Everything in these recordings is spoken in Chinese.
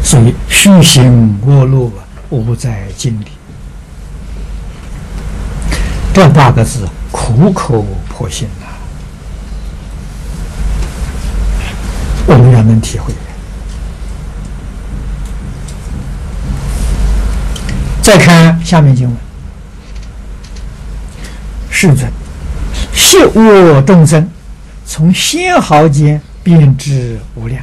所以虚行恶路无在经里。这8个字苦口婆心呐，我们要能体会。再看下面经文：世尊，昔我众生从仙毫间遍知无量。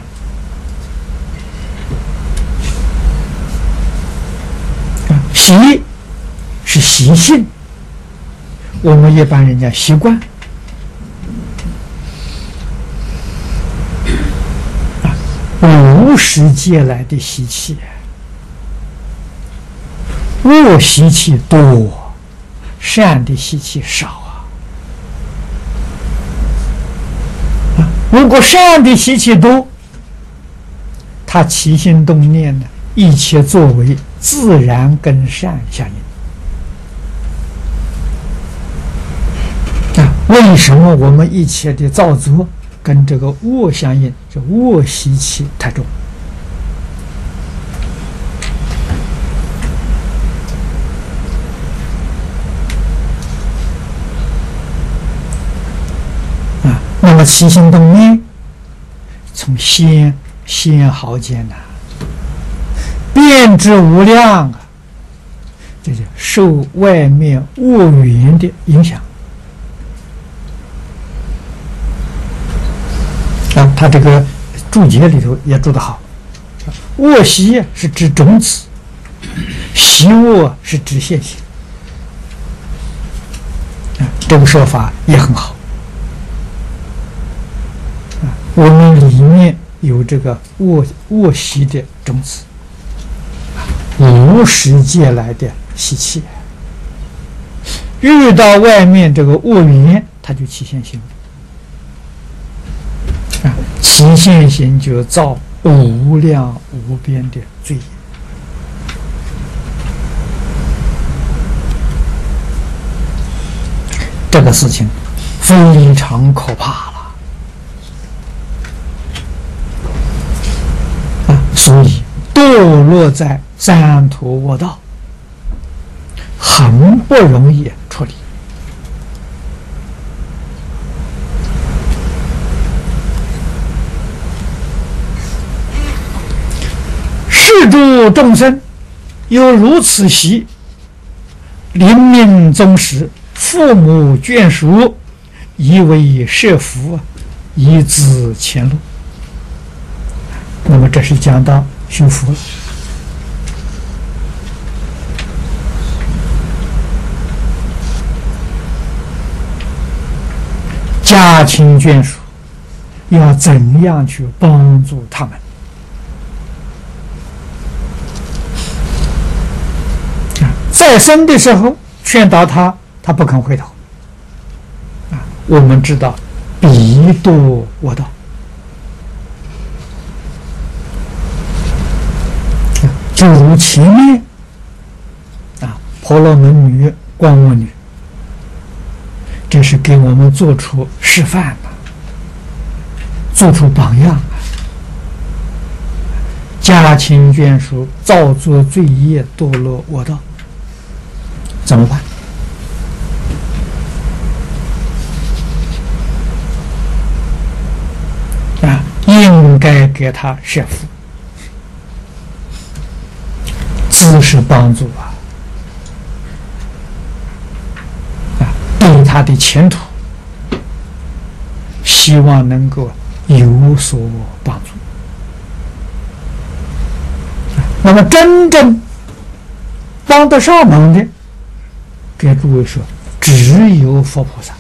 习是习性，我们一般人家习惯无始劫来的习气，恶习气多，善的习气少啊。如果善的习气多，他起心动念呢，一切作为自然跟善相应。为什么我们一切的造作跟这个恶相应？这恶习气太重。那么起心动念，从仙毫间呐，遍知无量啊，这就受外面恶缘的影响。他这个注解里头也注得好，恶习是指种子，习恶是指现行。这个说法也很好。我们里面有这个恶习的种子，无始劫来的习气，遇到外面这个恶缘，它就起现行。起现行就造无量无边的罪业。这个事情非常可怕了所以堕落在三途恶道，很不容易处理。世诸众生有如此习，临命终时，父母眷属以为设福，以资前路。那么这是讲到修福了。家亲眷属要怎样去帮助他们？在生的时候劝导他，他不肯回头。我们知道彼堕我道，就如前面婆罗门女、光目女，这是给我们做出示范做出榜样家亲眷属造作罪业，堕落我道，怎么办？应该给他设福，资是帮助对他的前途，希望能够有所帮助。那么真正帮得上忙的，给诸位说，只有佛菩萨。